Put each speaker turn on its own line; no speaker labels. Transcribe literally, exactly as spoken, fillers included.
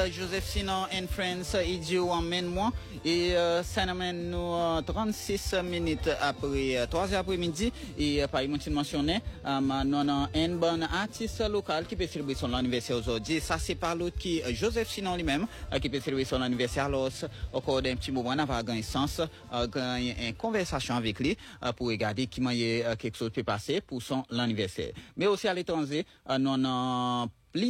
Joseph Sinon and Friends, il en moi et ça nous mène nous trente-six minutes après trois heures après-midi et par exemple mentionné nous avons un bon artiste local qui peut célébrer son anniversaire aujourd'hui. Ça c'est pas l'autre qui Joseph Sinon lui-même qui peut célébrer son anniversaire. Alors au cours d'un petit moment on va gagner sens, gagner une conversation avec lui pour regarder comment quelque chose peut passer pour son anniversaire. Mais aussi à l'étranger nous avons